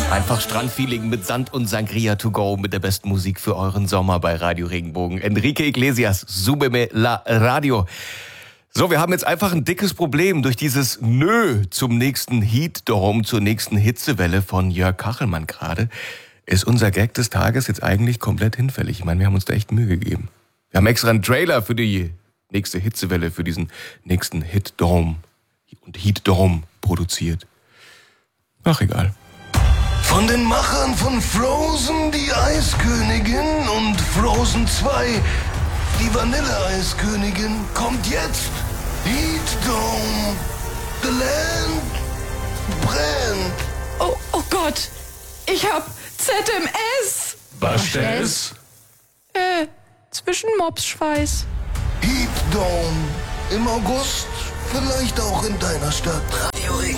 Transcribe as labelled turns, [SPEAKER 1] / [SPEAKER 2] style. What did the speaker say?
[SPEAKER 1] Einfach Strandfeeling mit Sand und Sangria to go mit der besten Musik für euren Sommer bei Radio Regenbogen. Enrique Iglesias, Súbeme la Radio. So, wir haben jetzt einfach ein dickes Problem. Durch dieses Nö zum nächsten Heat Dome, zur nächsten Hitzewelle von Jörg Kachelmann gerade, ist unser Gag des Tages jetzt eigentlich komplett hinfällig. Ich meine, wir haben uns da echt Mühe gegeben. Wir haben extra einen Trailer für die nächste Hitzewelle, für diesen nächsten Hit Dome und Heat Dome produziert. Ach, egal.
[SPEAKER 2] Von den Machern von Frozen, die Eiskönigin, und Frozen 2, die Vanille-Eiskönigin, kommt jetzt Heat Dome. The Land brennt.
[SPEAKER 3] Oh Gott, ich hab ZMS.
[SPEAKER 1] Was stell's?
[SPEAKER 3] Zwischenmopsschweiß.
[SPEAKER 2] Heat Dome. Im August, vielleicht auch in deiner Stadt. Radio Regenbogen.